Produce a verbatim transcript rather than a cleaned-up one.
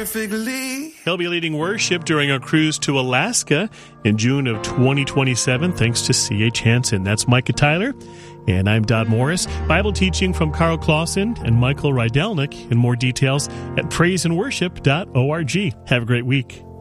perfectly. He'll be leading worship during a cruise to Alaska in June of twenty twenty-seven, thanks to C H Hansen. That's Micah Tyler, and I'm Dodd Morris. Bible teaching from Carl Clausen and Michael Rydelnik, and more details at praise and worship dot org. Have a great week.